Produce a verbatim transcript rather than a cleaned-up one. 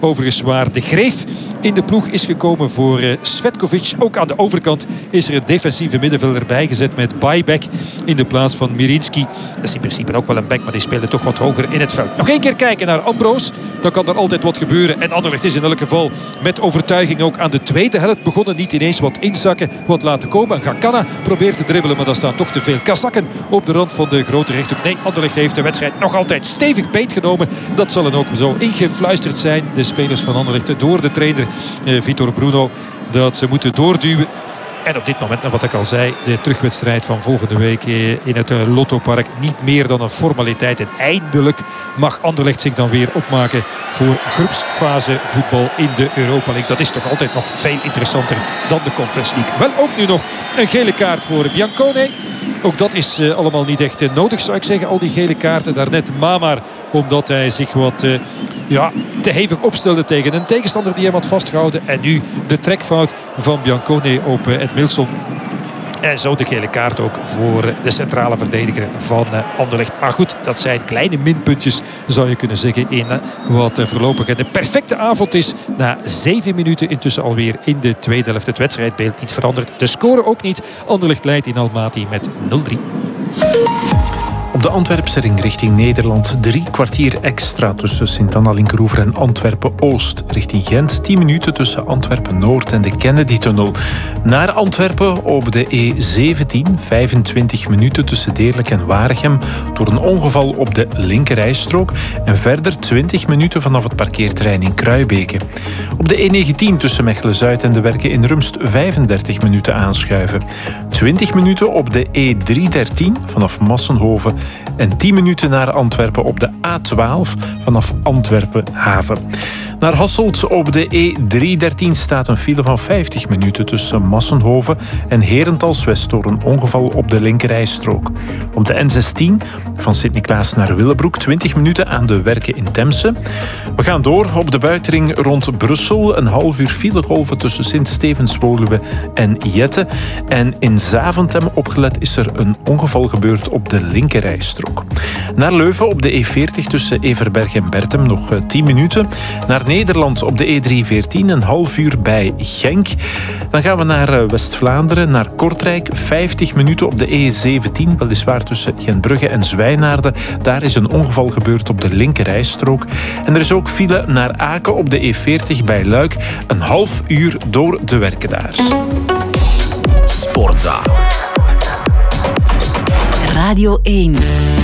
Overigens waar De Greef in de ploeg is gekomen voor uh, Svetkovic. Ook aan de overkant is er een defensieve middenvelder bijgezet met Bajbek in de plaats van Mirinski. Dat is in principe ook wel een back, maar die speelde toch wat hoger in het veld. Nog één keer kijken naar Ambroos. Dan kan er altijd wat gebeuren. En Anderlecht is in elk geval met overtuiging ook aan de tweede helft begonnen. Niet ineens wat inzakken, wat laten komen. Gakana probeert te dribbelen, maar daar staan toch te veel Kazakken op de rand van de grote rechthoek. Nee, Anderlecht heeft de wedstrijd nog altijd stevig beetgenomen. Dat zal dan ook zo ingefluisterd zijn. De spelers van Anderlecht door de trainer eh, Vitor Bruno. Dat ze moeten doorduwen. En op dit moment, wat ik al zei, de terugwedstrijd van volgende week in het Lottopark. Niet meer dan een formaliteit. En eindelijk mag Anderlecht zich dan weer opmaken voor groepsfase voetbal in de Europa League. Dat is toch altijd nog veel interessanter dan de Conference League. Wel ook nu nog een gele kaart voor Biancone. Ook dat is uh, allemaal niet echt uh, nodig, zou ik zeggen. Al die gele kaarten. Daarnet Mamar, omdat hij zich wat uh, ja, te hevig opstelde tegen een tegenstander die hem had vastgehouden. En nu de trekfout van Biancone op uh, Ed Milson. En zo de gele kaart ook voor de centrale verdediger van uh, Anderlecht. Maar goed, dat zijn kleine minpuntjes, zou je kunnen zeggen, in uh, wat uh, voorlopig een perfecte avond is. Na zeven minuten intussen alweer in de tweede helft. Het wedstrijdbeeld niet veranderd. De score ook niet. Anderlecht leidt in Almaty met nul drie. Op de Antwerpse ring richting Nederland drie kwartier extra tussen Sint-Anna-Linkeroever en Antwerpen-Oost. Richting Gent tien minuten tussen Antwerpen-Noord en de Kennedy-tunnel. Naar Antwerpen op de E zeventien vijfentwintig minuten tussen Deerlijk en Waregem door een ongeval op de linkerrijstrook. En verder twintig minuten vanaf het parkeerterrein in Kruibeke. Op de E negentien tussen Mechelen-Zuid en de Werken in Rumst vijfendertig minuten aanschuiven. twintig minuten op de E driehonderddertien vanaf Massenhoven. En tien minuten naar Antwerpen op de A twaalf vanaf Antwerpen-Haven. Naar Hasselt op de E driehonderddertien staat een file van vijftig minuten tussen Massenhoven en Herentals-West door een ongeval op de linkerrijstrook. Op de N zestien van Sint-Niklaas naar Willebroek twintig minuten aan de Werken in Temse. We gaan door op de buitenring rond Brussel. Een half uur filegolven tussen Sint-Stevens-Woluwe en Jette. En in Zaventem opgelet is er een ongeval gebeurd op de linkerrijstrook. Naar Leuven op de E veertig tussen Everberg en Bertem nog tien minuten. Naar Nederland op de E driehonderdveertien een half uur bij Genk. Dan gaan we naar West-Vlaanderen, naar Kortrijk. vijftig minuten op de E zeventien, weliswaar tussen Gentbrugge en Zwijnaarden. Daar is een ongeval gebeurd op de linkerrijstrook. En er is ook file naar Aken op de E veertig bij Luik. Een half uur door de Werken daar. Sportza. Radio één.